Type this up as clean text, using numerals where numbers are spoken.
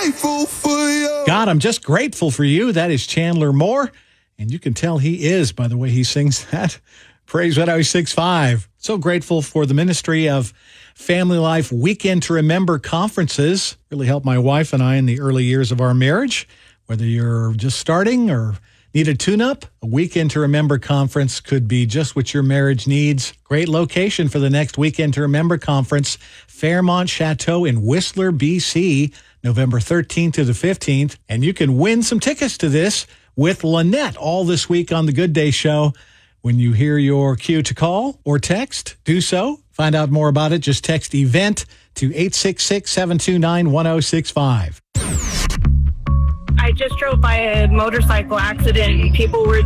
grateful for you. God, I'm just grateful for you. That is Chandler Moore. And you can tell he is by the way he sings that. Praise 106.5. So grateful for the ministry of Family Life Weekend to Remember conferences. Really helped my wife and I in the early years of our marriage. Whether you're just starting or need a tune-up, a Weekend to Remember conference could be just what your marriage needs. Great location for the next Weekend to Remember conference, Fairmont Chateau in Whistler, BC, November 13th to the 15th. And you can win some tickets to this with Lynette all this week on the Good Day Show. When you hear your cue to call or text, do so. Find out more about it. Just text EVENT to 866-729-1065. I just drove by a motorcycle accident and people were